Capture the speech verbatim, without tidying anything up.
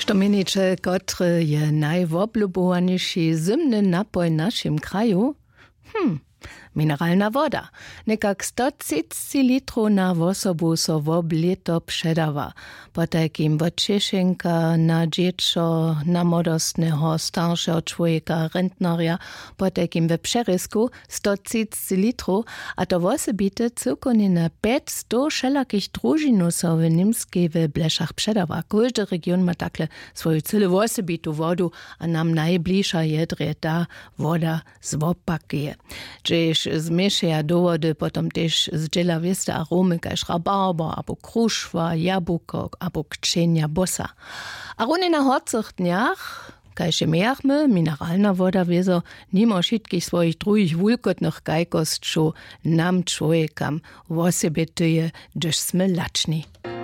Štomeniče, kotre je najwoblubovanejší zimny napoj v našim kraju? Hm, mineralna woda. Nekak sto třicet litrów na osobu so wob leto předava. Potakim od Češenka na dziecko, na młodostnego, starszego człowieka, rentnerja, potakim we przerysku sto třicet litrów, a to wosebite cyrkoni na pięćset wszelakich drużinów so w Nimskiej w Bleszach przedava. Każdy region ma takle swoją cyle wosebitu wodu, a nam najbliższa jedre ta woda z wopakuje. Gdzieś zmieszaja do wody, potom też zdziela wieste aromy, kaž rabarber, abo kruszwa, jabłko, abo kczenia bosa. A runie na horcych dniach, kaž je mechmy, mineralna woda wieso, nimo všetkich svojich druhých wulkotnych kajkost, čo nam człowiekam wosebituje, gdyż sme lační.